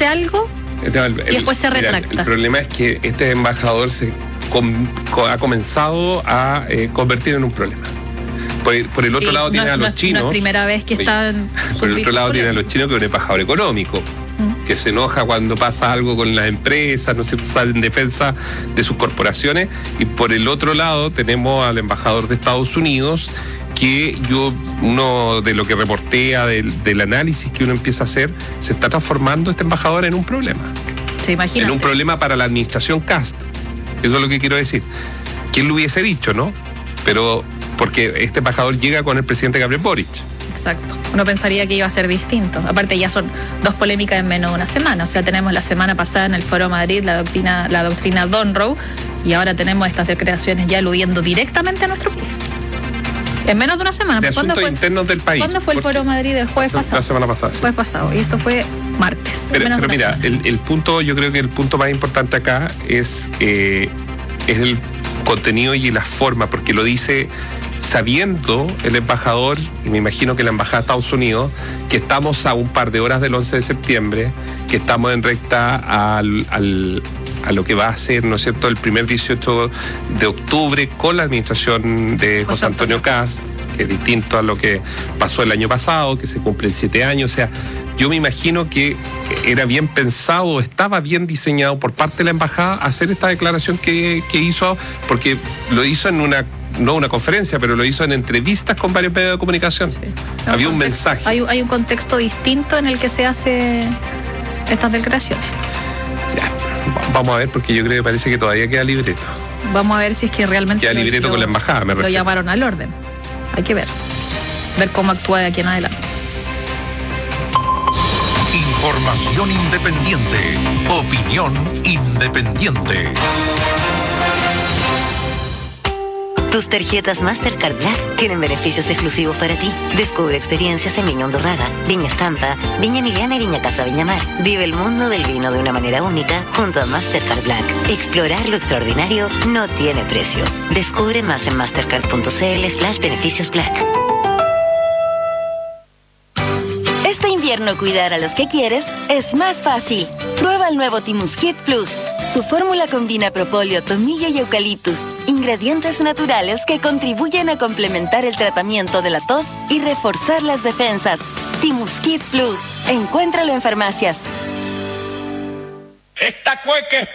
dice algo y después se retracta. El problema es que este embajador ha comenzado a convertir en un problema. Por el otro lado tiene a los chinos. No es primera vez que están. Por el otro lado tiene a los chinos, que es un embajador económico, que se enoja cuando pasa algo con las empresas, ¿no es cierto?, sale en defensa de sus corporaciones. Y por el otro lado tenemos al embajador de Estados Unidos, que uno de lo que reportea del análisis que uno empieza a hacer, se está transformando este embajador en un problema. Se imagina. En un problema para la administración Kast. Eso es lo que quiero decir. ¿Quién lo hubiese dicho, no? Pero porque este embajador llega con el presidente Gabriel Boric. Exacto. Uno pensaría que iba a ser distinto. Aparte, ya son 2 polémicas en menos de una semana. O sea, tenemos la semana pasada en el Foro Madrid la doctrina Donroe, y ahora tenemos estas declaraciones ya aludiendo directamente a nuestro país. En menos de una semana. De asuntos internos del país. ¿Cuándo fue el Foro Madrid? ¿El jueves pasado? La semana pasada. Sí. Jueves pasado. Y esto fue martes. Pero mira, el punto, yo creo que el punto más importante acá es el contenido y la forma, porque lo dice sabiendo el embajador, y me imagino que la embajada de Estados Unidos, que estamos a un par de horas del 11 de septiembre, que estamos en recta a lo que va a ser, ¿no es cierto?, el primer 18 de octubre con la administración de José Antonio Kast, que es distinto a lo que pasó el año pasado, que se cumplen 7 años. O sea, yo me imagino que era bien pensado, estaba bien diseñado por parte de la embajada hacer esta declaración que hizo, porque lo hizo en no una conferencia, pero lo hizo en entrevistas con varios medios de comunicación. Sí. Había un mensaje. Hay un contexto distinto en el que se hace estas declaraciones. Ya, vamos a ver, porque yo creo que parece que todavía queda libreto. Vamos a ver si es que realmente queda libreto con la embajada, me refiero. Lo llamaron al orden. Hay que ver cómo actúa de aquí en adelante. Información independiente, opinión independiente. Tus tarjetas Mastercard Black tienen beneficios exclusivos para ti. Descubre experiencias en Viña Hondurraga, Viña Estampa, Viña Emiliana y Viña Casa Viña Mar. Vive el mundo del vino de una manera única junto a Mastercard Black. Explorar lo extraordinario no tiene precio. Descubre más en mastercard.cl/beneficios Black. Este invierno cuidar a los que quieres es más fácil. Prueba el nuevo Timusquit Plus. Su fórmula combina propóleo, tomillo y eucaliptus, ingredientes naturales que contribuyen a complementar el tratamiento de la tos y reforzar las defensas. Timusquit Plus. Encuéntralo en farmacias. Esta cueca es